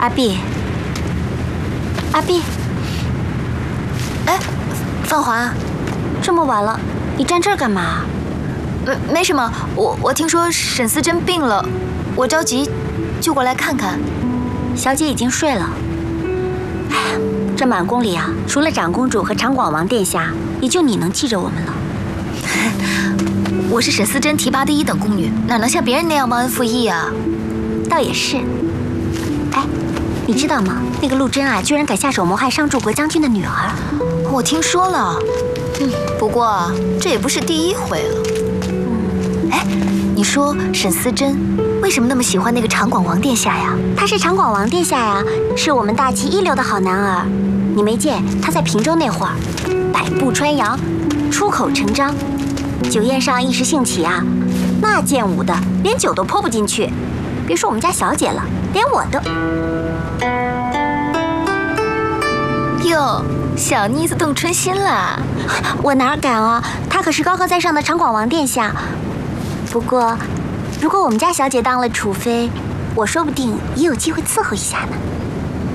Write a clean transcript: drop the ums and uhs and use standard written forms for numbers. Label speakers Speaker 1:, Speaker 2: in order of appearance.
Speaker 1: 阿碧，阿碧，
Speaker 2: 哎，芳华，
Speaker 1: 这么晚了，你站这儿干嘛？
Speaker 2: 没什么，我听说沈思珍病了，我着急，就过来看看。
Speaker 1: 小姐已经睡了。哎呀，这满宫里啊，除了长公主和长广王殿下，也就你能记着我们了。
Speaker 2: 我是沈思珍提拔的1等宫女，哪能像别人那样忘恩负义啊？
Speaker 1: 倒也是。哎，你知道吗？那个陆贞啊，居然敢下手谋害上柱国将军的女儿。
Speaker 2: 我听说了，不过这也不是第1回了。哎，你说沈思珍为什么那么喜欢那个长广王殿下呀？
Speaker 1: 他是长广王殿下呀，是我们大齐一流的好男儿。你没见他在平州那会儿，百步穿杨，出口成章，酒宴上一时兴起啊，那剑舞的连酒都泼不进去，别说我们家小姐了，连我都……
Speaker 2: 哟，小妮子动春心了。
Speaker 1: 我哪敢啊，他可是高高在上的长广王殿下。不过，如果我们家小姐当了储妃，我说不定也有机会伺候一下呢。